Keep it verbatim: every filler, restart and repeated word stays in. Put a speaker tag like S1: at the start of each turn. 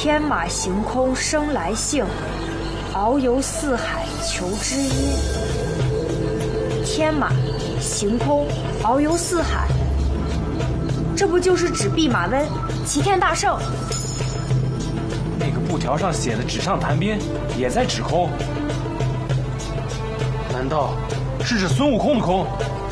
S1: 天马行空生来性，遨游四海求知音。天马行空，遨游四海，这不就是指弼马温，齐天大圣？
S2: 那个布条上写的纸上谈兵也在指空，难道是指孙悟空的空？